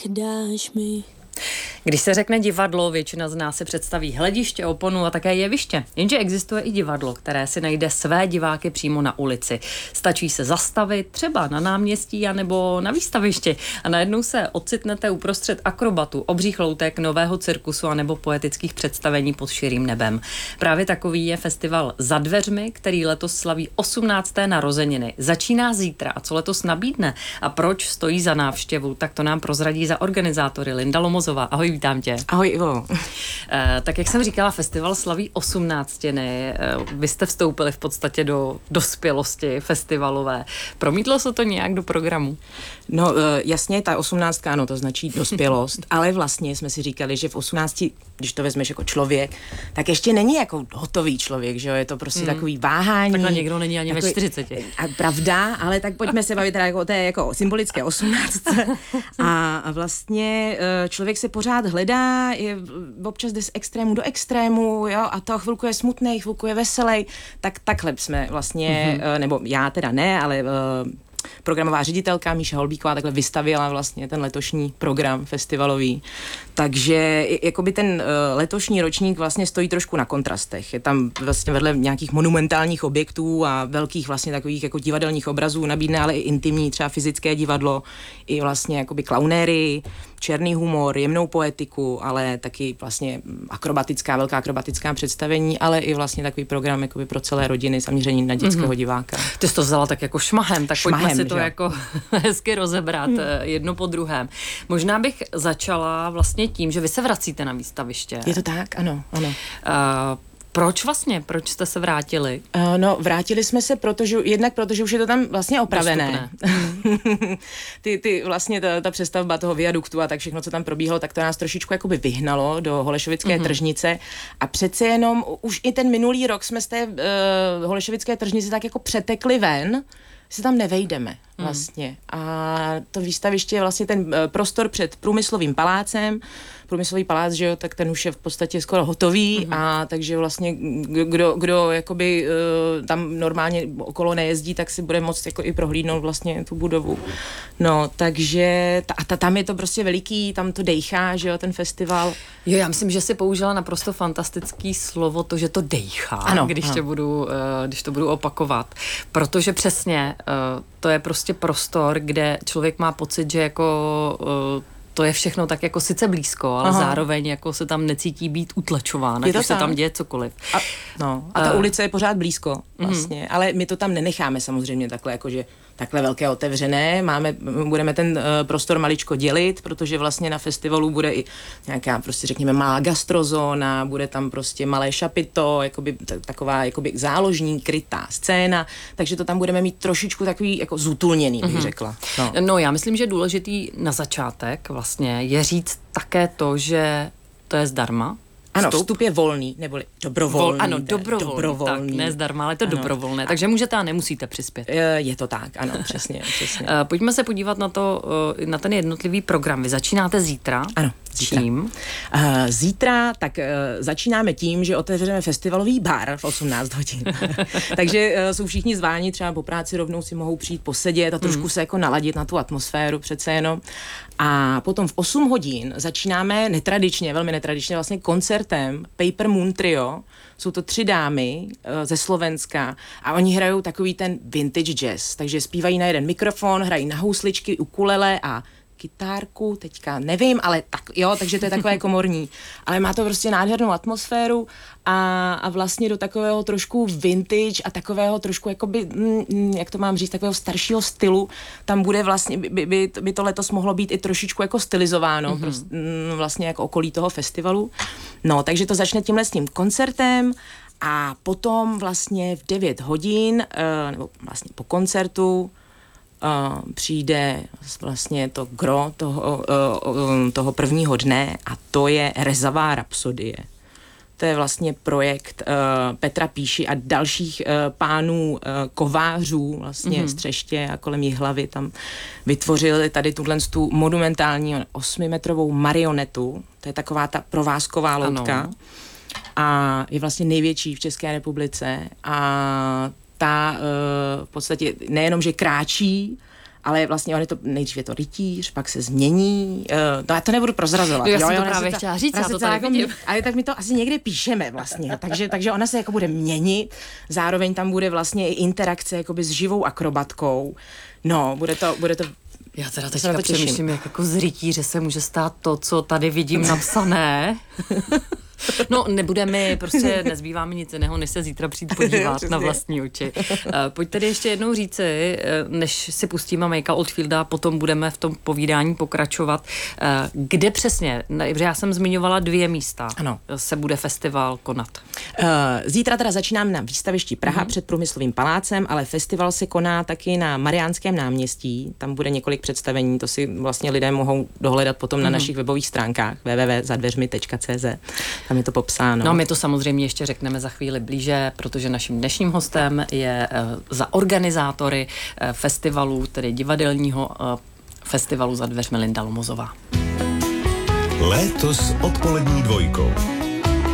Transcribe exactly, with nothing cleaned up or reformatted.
dáš mi. Když se řekne divadlo, většina z nás si představí hlediště, oponu a také jeviště. Jenže existuje i divadlo, které si najde své diváky přímo na ulici. Stačí se zastavit třeba na náměstí anebo na výstavišti a najednou se ocitnete uprostřed akrobatu, obřích loutek, nového cirkusu anebo poetických představení pod širým nebem. Právě takový je festival Za dveřmi, který letos slaví osmnácté narozeniny. Začíná zítra a co letos nabídne a proč stojí za návštěvu, tak to nám prozradí za organizátory Linda Lomozová. Ahoj, vítám tě. Ahoj, Ivo. E, tak jak jsem říkala, festival slaví osmnáctiny. E, vy jste vstoupili v podstatě do dospělosti festivalové. Promítlo se to nějak do programu? No jasně, ta osmnáctka, ano, to značí dospělost, ale vlastně jsme si říkali, že v osmnácti, když to vezmeš jako člověk, tak ještě není jako hotový člověk, že jo, je to prostě mm. takový váhání. Takhle někdo není ani takový, ve čtyřiceti. A pravda, ale tak pojďme se bavit teda jako o té jako symbolické osmnáctce. A, a vlastně člověk se pořád hledá, je, občas jde z extrému do extrému, jo, a to chvilku je smutnej, chvilku je veselej, tak takhle jsme vlastně, mm-hmm. nebo já teda ne, ale programová ředitelka Míša Holbíková takhle vystavila vlastně ten letošní program festivalový. Takže jakoby ten letošní ročník vlastně stojí trošku na kontrastech. Je tam vlastně vedle nějakých monumentálních objektů a velkých vlastně takových jako divadelních obrazů nabídne ale i intimní třeba fyzické divadlo, i vlastně jakoby klaunéry, černý humor, jemnou poetiku, ale taky vlastně akrobatická, velká akrobatická představení, ale i vlastně takový program jakoby pro celé rodiny zaměřený na dětského mm-hmm. diváka. Ty jsi to vzala tak jako šmahem, tak šmahem, pojďme si to že? jako hezky rozebrat mm. jedno po druhém. Možná bych začala vlastně tím, že vy se vracíte na výstaviště. Je to tak? Ano, ano. Uh, Proč vlastně? Proč jste se vrátili? Uh, no, vrátili jsme se, protože, jednak protože už je to tam vlastně opravené. ty, ty vlastně ta, ta přestavba toho viaduktu a tak všechno, co tam probíhalo, tak to nás trošičku jakoby vyhnalo do Holešovické mm-hmm. tržnice a přece jenom už i ten minulý rok jsme z té uh, Holešovické tržnice tak jako přetekli ven, se tam nevejdeme vlastně. Hmm. A to výstaviště je vlastně ten uh, prostor před Průmyslovým palácem. Průmyslový palác, že jo, tak ten už je v podstatě skoro hotový hmm. a takže vlastně kdo, kdo jakoby uh, tam normálně okolo nejezdí, tak si bude moct jako i prohlídnout vlastně tu budovu. No, takže ta, a ta, tam je to prostě veliký, tam to dejchá, že jo, ten festival. Jo, já myslím, že si použila naprosto fantastický slovo, to, že to dejchá, ano, když, ano. To budu, uh, když to budu opakovat. Protože přesně uh, to je prostě prostor, kde člověk má pocit, že jako uh, to je všechno tak jako sice blízko, ale Aha. zároveň jako se tam necítí být utlačována, když se tam děje cokoliv. A, no, a ta uh, ulice je pořád blízko vlastně, uh-huh. ale my to tam nenecháme samozřejmě takhle, jakože takhle velké otevřené, máme, budeme ten uh, prostor maličko dělit, protože vlastně na festivalu bude i nějaká prostě řekněme malá gastrozóna, bude tam prostě malé šapito, jakoby t- taková jakoby záložní krytá scéna, takže to tam budeme mít trošičku takový jako zutulněný, bych mm-hmm. řekla. No. no já myslím, že důležitý na začátek vlastně je říct také to, že to je zdarma. Ano, vstup, vstup je volný, neboli dobrovolný. Vol, ano, dobrovolný, dobrovolný. Tak, ne zdarma, ale to ano. dobrovolné, takže můžete a nemusíte přispět. Je to tak, ano, přesně, přesně. Pojďme se podívat na to, na ten jednotlivý program. Vy začínáte zítra. Ano. Zítra. Čím? Uh, zítra tak uh, začínáme tím, že otevřeme festivalový bar v osmnáct hodin. Takže uh, jsou všichni zváni, třeba po práci rovnou si mohou přijít posedět a trošku mm. se jako naladit na tu atmosféru přece jenom. A potom v osm hodin začínáme netradičně, velmi netradičně vlastně koncertem Paper Moon Trio. Jsou to tři dámy uh, ze Slovenska a oni hrajou takový ten vintage jazz. Takže zpívají na jeden mikrofon, hrají na housličky, ukulele a kytárku, teďka nevím, ale tak, jo, takže to je takové komorní. Ale má to prostě nádhernou atmosféru a, a vlastně do takového trošku vintage a takového trošku jakoby, mm, jak to mám říct, takového staršího stylu, tam bude vlastně, by, by, by to letos mohlo být i trošičku jako stylizováno, mm-hmm. prost, mm, vlastně jako okolí toho festivalu. No, takže to začne tímhle s tím koncertem a potom vlastně v devět hodin, uh, nebo vlastně po koncertu, Uh, přijde vlastně to gro toho, uh, uh, toho prvního dne a to je Rezavá rapsodie. To je vlastně projekt uh, Petra Píši a dalších uh, pánů uh, kovářů vlastně mm-hmm. z Třeště a kolem Jihlavy tam vytvořili tady tuhle tu monumentální osmimetrovou marionetu. To je taková ta provázková loutka. Ano. A je vlastně největší v České republice a ta uh, v podstatě nejenom, že kráčí, ale vlastně on je to, nejdřív je to rytíř, pak se změní, uh, no já to nebudu prozrazovat. No, já jsem jo, to právě chtěla říct, já to tady jako, vidím. Ale tak my to asi někde píšeme vlastně, takže, takže ona se jako bude měnit, zároveň tam bude vlastně i interakce jakoby s živou akrobatkou, no, bude to, bude to Já teda teďka přemýšlím, jak jako z rytíře se může stát to, co tady vidím napsané. No, nebude mi, prostě nezbývá mi nic jiného, než se zítra přijít podívat na vlastní oči. Pojď tedy ještě jednou říci, než si pustíme Mikea Oldfielda, potom budeme v tom povídání pokračovat. Kde přesně, protože já jsem zmiňovala dvě místa, ano, se bude festival konat. Zítra teda začínám na výstavišti Praha mm-hmm. před Průmyslovým palácem, ale festival se koná taky na Mariánském náměstí, tam bude několik představení, to si vlastně lidé mohou dohledat potom mm-hmm. na našich webových stránkách w w w tečka za dveřmi tečka c z. Tam je to popsáno. No, my to samozřejmě ještě řekneme za chvíli blíže, protože naším dnešním hostem je uh, za organizátory uh, festivalu, tedy divadelního uh, festivalu Za dveřmi Linda Lomozová. Léto s odpolední dvojkou.